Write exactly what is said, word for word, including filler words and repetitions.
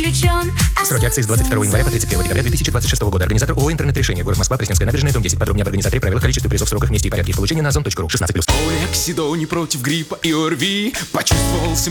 включен. Сроки акции с двадцать второго января по тридцать первого декабря две тысячи двадцать шестого года. Организатор ООО «Интернет-решение». Город Москва, Пресненская набережная, дом десять. Подробнее об организаторе, правилах, количестве призов, сроках, месте и порядке их получения на озон точка ру. шестнадцать плюс. Олексидони против гриппа и ОРВИ. Почувствовал